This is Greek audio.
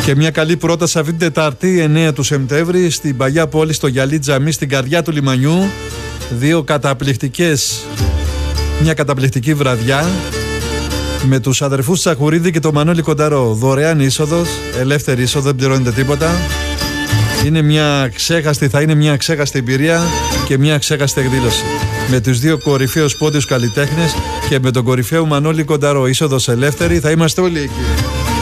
Και μια καλή πρόταση αυτή την Τετάρτη 9 του Σεπτέμβρη στην Παλιά Πόλη, στο Γυαλί Τζαμί, στην καρδιά του λιμανιού. Μια καταπληκτική βραδιά με τους αδερφούς Τσαχουρίδη και τον Μανώλη Κονταρό. Δωρεάν είσοδος, ελεύθερη είσοδο, δεν πληρώνετε τίποτα. Θα είναι μια ξέχαστη εμπειρία και μια ξέχαστη εκδήλωση. Με τους δύο κορυφαίους πόντιους καλλιτέχνες και με τον κορυφαίο Μανώλη Κονταρό. Είσοδος ελεύθερη, θα είμαστε όλοι εκεί.